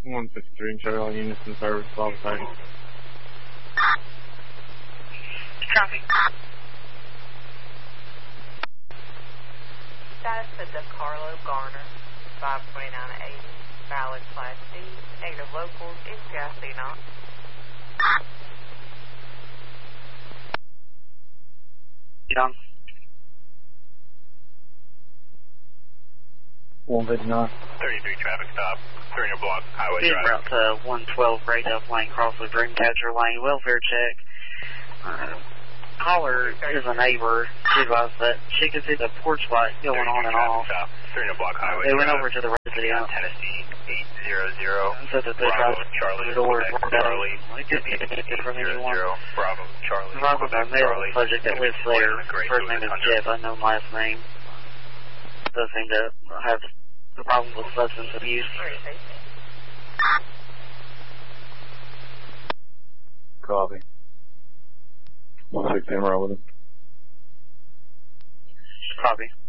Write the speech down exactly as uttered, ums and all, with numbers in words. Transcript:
one fifty-three in Cheryl, Unison Service, Lava City. Copy. Status to DeCarlo Garner, five twenty-nine eighty, valid Class D, negative locals, is gas C not. Young. one fifty-nine. thirty-three traffic stop, three hundred block, highway Being drive. route to one twelve, right up lane, cross the Dreamcatcher lane, welfare check. Uh, caller is a neighbor. She advised that she could see the porch light going on and off. Stop, three hundred block, highway They went drive. over to the resident. Tennessee, eight hundred, Said that they Bravo, tried Charlie, the doors Quebec, were better. Charlie, It could be eight from anyone. hundred, Bravo, Charlie, Bravo, the Quebec, male Charlie. subject that lives there. First name is Jeff, unknown last name. Does seem to have the problem with substance abuse. Copy. one sixteen, right with him. Copy.